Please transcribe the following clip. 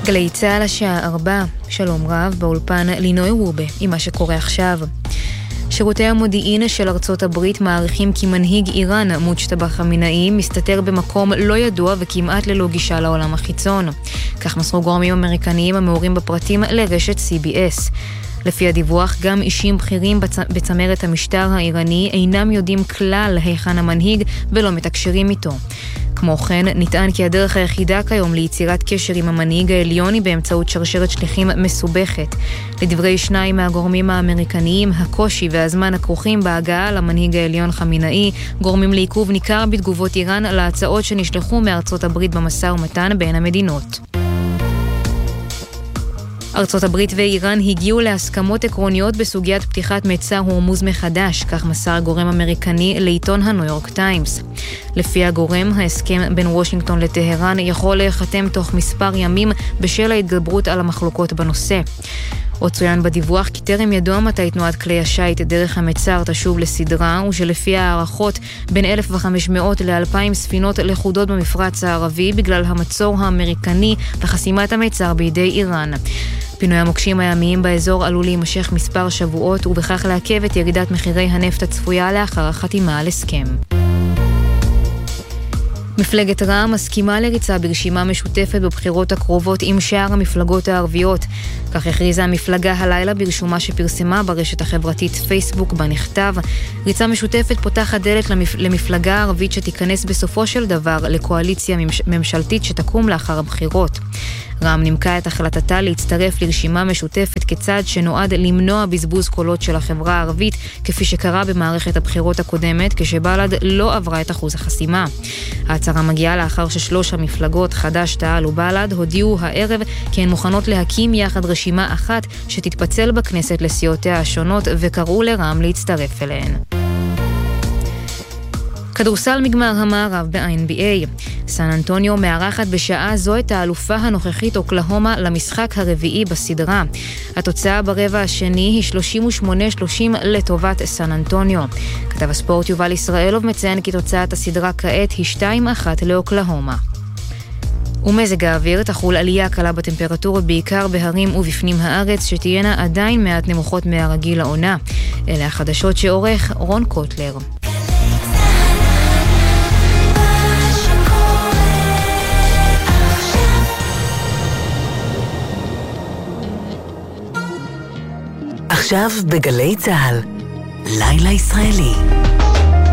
גלי צהל השעה 4, שלום רב, באולפן לינוי רובה עם מה שקורה עכשיו. שירותי המודיעין של ארצות הברית מעריכים כי מנהיג איראן, מוג'תבא חמינאי, מסתתר במקום לא ידוע וכמעט ללא גישה לעולם החיצון. כך מסרו גורמים אמריקניים המעורים בפרטים לרשת CBS. לפי הדיווח, גם אישים בכירים בצמרת המשטר האיראני אינם יודעים כלל היכן המנהיג ולא מתקשרים איתו. כמו כן, נטען כי הדרך היחידה כיום ליצירת קשר עם המנהיג העליון היא באמצעות שרשרת שליחים מסובכת. לדברי שניים מהגורמים האמריקניים, הקושי והזמן הכרוכים בהגעה למנהיג העליון חמינאי גורמים לעיכוב ניכר בתגובות איראן להצעות שנשלחו מארצות הברית במשא ומתן בין המדינות. ארצות הברית ואיראן הגיעו להסכמות עקרוניות בסוגיית פתיחת מצר הורמוז מחדש, כך מסר גורם אמריקני לעיתון הניו יורק טיימס. לפי הגורם, ההסכם בין וושינגטון לטהרן יכול להיחתם תוך מספר ימים בשל ההתגברות על המחלוקות בנושא. עוד צוין בדיווח כי טרם ידוע מתי תנועת כלי השיט דרך המצר תשוב לסדרה, ושלפי הערכות בין 1,500 ל-2,000 ספינות לכודות במפרץ הערבי בגלל המצור האמריקני לחסימת המצר בידי איראן. פינוי המוקשים הימיים באזור עלול להימשך מספר שבועות ובכך לעכב את ירידת מחירי הנפט הצפויה לאחר החתימה על הסכם. מפלגת רע"מ מסכימה לריצה ברשימה משותפת בבחירות הקרובות עם שאר המפלגות הערביות. כך הכריזה המפלגה הלילה ברשומה שפרסמה ברשת החברתית פייסבוק בנכתב. ריצה משותפת פותחת דלת למפלגה הערבית שתיכנס בסופו של דבר לקואליציה ממשלתית שתקום לאחר הבחירות. רע"מ נימקה את החלטתה להצטרף לרשימה משותפת כצעד שנועד למנוע בזבוז קולות של החברה הערבית, כפי שקרה במערכת הבחירות הקודמת, כשבל"ד לא עברה את אחוז החסימה. ההצהרה מגיעה לאחר ששלוש המפלגות, חד"ש, תע"ל ובל"ד, הודיעו הערב כי הן מוכנות להקים יחד רשימה אחת שתתפצל בכנסת לסיעותיה השונות, וקראו לרע"מ להצטרף אליהן. כדורסל מגמר המערב ב-NBA. סן אנטוניו מארחת בשעה זו את האלופה הנוכחית אוקלהומה למשחק הרביעי בסדרה. התוצאה ברבע השני היא 38-30 לטובת סן אנטוניו. כתב הספורט יובל ישראלוב מציין כי תוצאת הסדרה כעת היא 2-1 לאוקלהומה. ומזג האוויר תחול עלייה קלה בטמפרטורות בעיקר בהרים ובפנים הארץ שתהיינה עדיין מעט נמוכות מהרגיל לעונה. אלה החדשות שעורך רון קוטלר. עכשיו בגלי צהל, לילה ישראלי.